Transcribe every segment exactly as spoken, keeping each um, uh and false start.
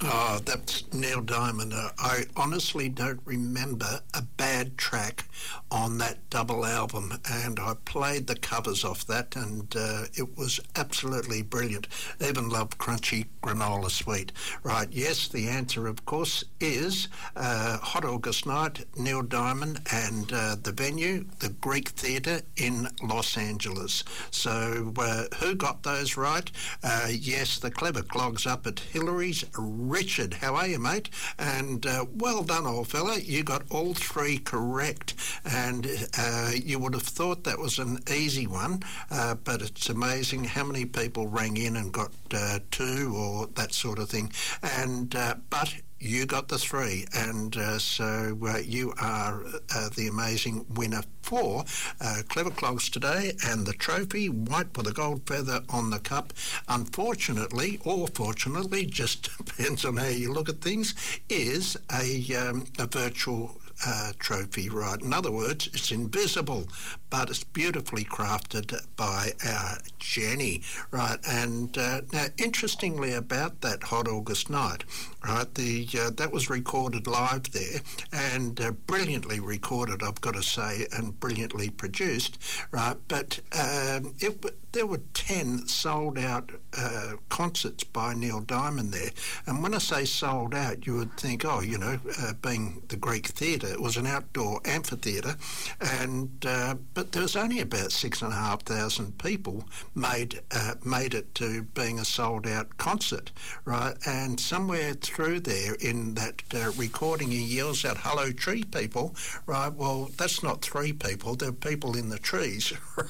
Oh, that's Neil Diamond. Uh, I honestly don't remember a bad track on that double album, and I played the covers off that, and uh, it was absolutely brilliant. Even loved Crunchy Granola Sweet. Right, yes, the answer, of course, is uh, Hot August Night, Neil Diamond, and uh, the venue, the Greek Theatre in Los Angeles. So uh, who got those right? Uh, yes, the Clever Clogs up at Hillary's. Richard, how are you, mate? And uh, well done, old fella. You got all three correct. And uh, you would have thought that was an easy one, uh, but it's amazing how many people rang in and got uh, two or that sort of thing. And uh, but you got the three, and uh, so uh, you are uh, the amazing winner for uh, Clever Clogs today, and the trophy, white with a gold feather on the cup, unfortunately, or fortunately, just depends on how you look at things, is a, um, a virtual uh, trophy, right? In other words, it's invisible, but it's beautifully crafted by our Jenny, right? And uh, now, interestingly about that Hot August Night, right, the uh, that was recorded live there, and uh, brilliantly recorded, I've got to say, and brilliantly produced, right? But um, it there were ten sold-out uh, concerts by Neil Diamond there. And when I say sold out, you would think, oh, you know, uh, being the Greek Theatre, it was an outdoor amphitheatre, and uh, but there was only about six and a half thousand people made uh, made it to being a sold-out concert, right? And somewhere through there in that uh, recording, he yells out, "Hello, tree people," right? Well, that's not three people; they're people in the trees,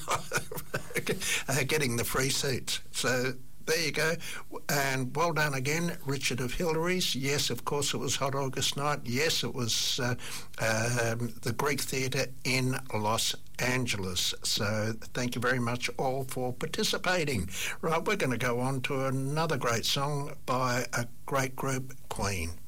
right? uh, getting the free seats. So there you go. And well done again, Richard of Hillary's. Yes, of course, it was Hot August Night. Yes, it was uh, um, the Greek Theatre in Los Angeles. So thank you very much all for participating. Right, we're going to go on to another great song by a great group, Queen.